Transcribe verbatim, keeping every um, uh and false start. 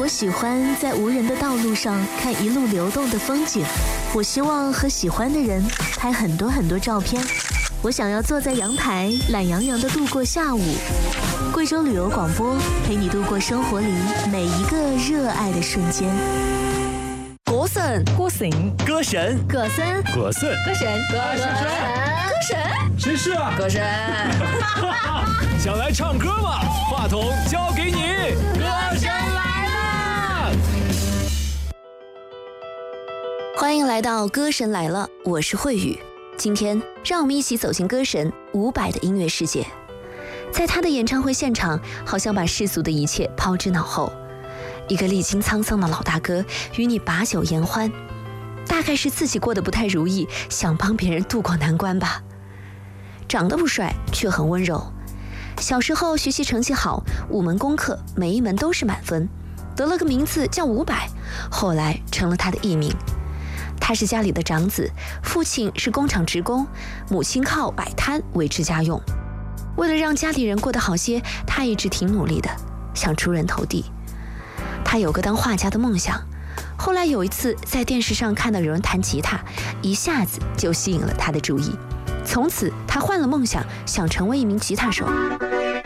我喜欢在无人的道路上看一路流动的风景，我希望和喜欢的人拍很多很多照片，我想要坐在阳台懒洋洋地度过下午。贵州旅游广播陪你度过生活里每一个热爱的瞬间。 歌神， 歌神， 歌神， 歌神， 歌神， 歌神，歌神，歌神， 谁是啊？ 歌神。 想来唱歌吗？话筒交给你，歌神来啦！ 欢迎来到歌神来了，我是慧宇。今天让我们一起走进歌神伍佰的音乐世界。在他的演唱会现场，好像把世俗的一切抛之脑后。一个历经沧桑的老大哥与你把酒言欢，大概是自己过得不太如意，想帮别人渡过难关吧。长得不帅，却很温柔。小时候学习成绩好，五门功课每一门都是满分，得了个名字叫伍佰，后来成了他的艺名。他是家里的长子，父亲是工厂职工，母亲靠摆摊维持家用。为了让家里人过得好些，他一直挺努力的，想出人头地。他有个当画家的梦想，后来有一次在电视上看到有人弹吉他，一下子就吸引了他的注意。从此他换了梦想，想成为一名吉他手。